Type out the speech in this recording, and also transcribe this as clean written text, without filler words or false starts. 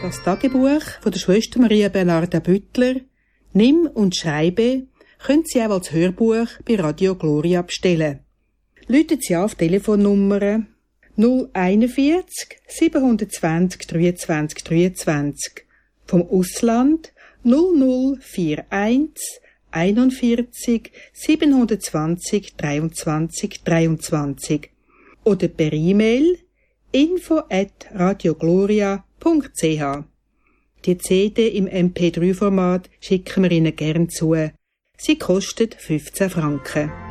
Das Tagebuch von der Schwester Maria Bernarda Büttler, Nimm und Schreibe, können Sie auch als Hörbuch bei Radio Gloria bestellen. Rufen Sie auf die Telefonnummer 041 720 23 23, vom Ausland 0041 41 720 23 23 oder per E-Mail info@radiogloria.ch. Die CD im MP3-Format schicken wir Ihnen gern zu. Sie kostet 15 Franken.